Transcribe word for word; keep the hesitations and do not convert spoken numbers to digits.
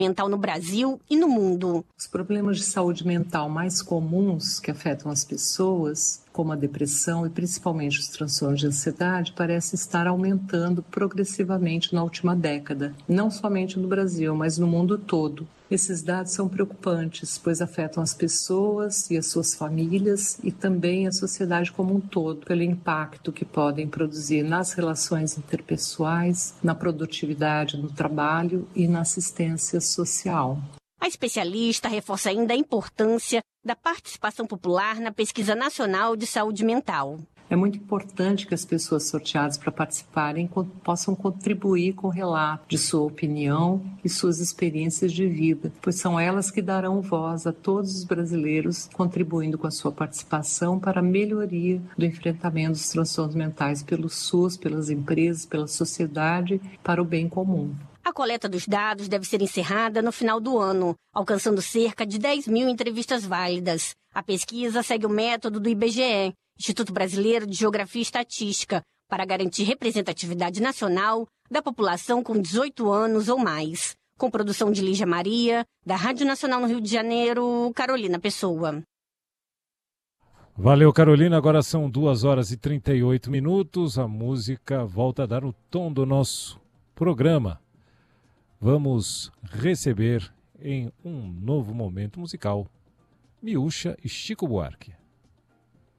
mental no Brasil e no mundo. Os problemas de saúde mental mais comuns que afetam as pessoas, como a depressão e principalmente os transtornos de ansiedade, parecem estar aumentando progressivamente na última década, não somente no Brasil, mas no mundo todo. Esses dados são preocupantes, pois afetam as pessoas e as suas famílias e também a sociedade como um todo, pelo impacto que podem produzir nas relações interpessoais, na produtividade no trabalho e na assistência social. A especialista reforça ainda a importância da participação popular na Pesquisa Nacional de Saúde Mental. É muito importante que as pessoas sorteadas para participarem possam contribuir com o relato de sua opinião e suas experiências de vida, pois são elas que darão voz a todos os brasileiros, contribuindo com a sua participação para a melhoria do enfrentamento dos transtornos mentais pelo SUS, pelas empresas, pela sociedade, para o bem comum. A coleta dos dados deve ser encerrada no final do ano, alcançando cerca de dez mil entrevistas válidas. A pesquisa segue o método do I B G E, Instituto Brasileiro de Geografia e Estatística, para garantir representatividade nacional da população com dezoito anos ou mais. Com produção de Lígia Maria, da Rádio Nacional no Rio de Janeiro, Carolina Pessoa. Valeu, Carolina. Agora são duas horas e trinta e oito minutos. A música volta a dar o tom do nosso programa. Vamos receber em um novo momento musical Miúcha e Chico Buarque.